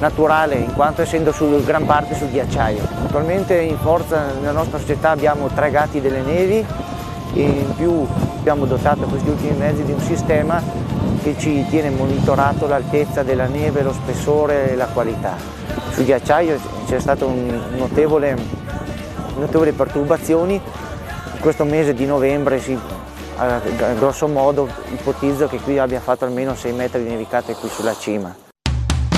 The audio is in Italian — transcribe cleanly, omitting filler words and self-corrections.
naturale, in quanto essendo su gran parte sul ghiacciaio. Attualmente in forza nella nostra società abbiamo 3 gatti delle nevi e in più abbiamo dotato questi ultimi mezzi di un sistema che ci tiene monitorato l'altezza della neve, lo spessore e la qualità. Sul ghiacciaio c'è stato notevoli perturbazioni. In questo mese di novembre grosso modo ipotizzo che qui abbia fatto almeno 6 metri di nevicate qui sulla cima.